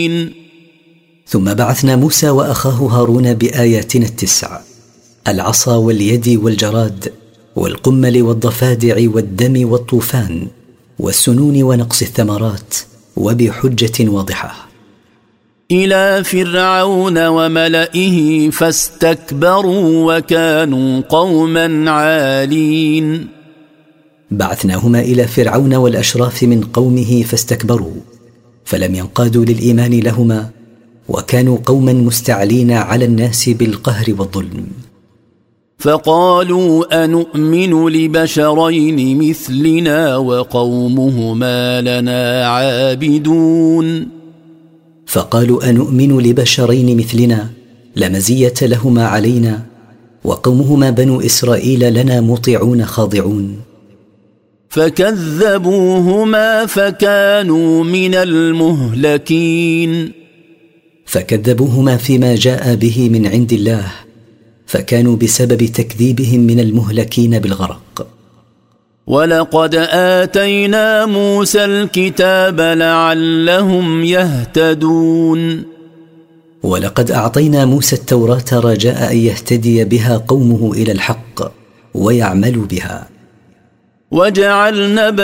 ثم بعثنا موسى وأخاه هارون بآياتنا 9: العصا واليد والجراد والقمل والضفادع والدم والطوفان والسنون ونقص الثمرات، وبحجة واضحة، إلى فرعون وملئه فاستكبروا وكانوا قوما عالين. بعثناهما إلى فرعون والأشراف من قومه فاستكبروا، فلم ينقادوا للإيمان لهما، وكانوا قوما مستعلين على الناس بالقهر والظلم. فقالوا أنؤمن لبشرين مثلنا وقومهما لنا عابدون. فقالوا أنؤمن لبشرين مثلنا لا مزية لهما علينا، وقومهما بنو إسرائيل لنا مطيعون خاضعون. فكذبوهما فكانوا من المهلكين. فكذبوهما فيما جاء به من عند الله، فكانوا بسبب تكذيبهم من المهلكين بالغرق. ولقد آتينا موسى الكتاب لعلهم يهتدون. ولقد أعطينا موسى التوراة رجاء أن يهتدي بها قومه إلى الحق ويعملوا بها. وجعلنا